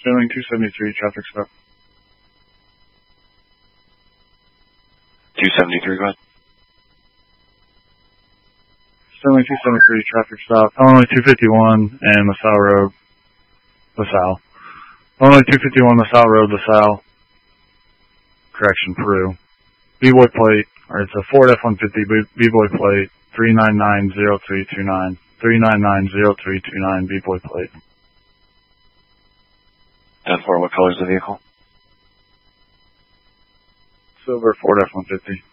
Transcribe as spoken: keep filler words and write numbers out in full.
Sterling two seventy-three, traffic stop. two seventy-three, go ahead. Sterling two seventy-three, traffic stop. Illinois two fifty-one and LaSalle Road, LaSalle. Illinois two fifty-one, LaSalle Road, LaSalle. Correction, Peru. B-Boy plate, or it's a Ford F one fifty B-Boy plate, three nine nine zero three two nine. three nine nine zero three two nine, B-Boy plate. ten four, what color is the vehicle? Silver Ford F one fifty.